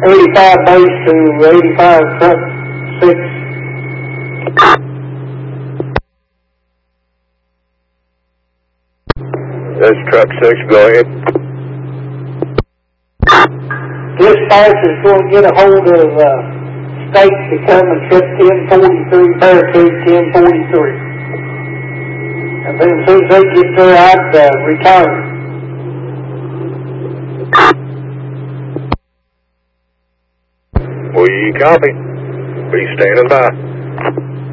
85 base to 85 truck 6. That's truck 6, go ahead. Dispatch is going to get a hold of State to come and check 1043, Barricade 1043. And then as soon as they get there, I'd return. Will you copy? Be standing by.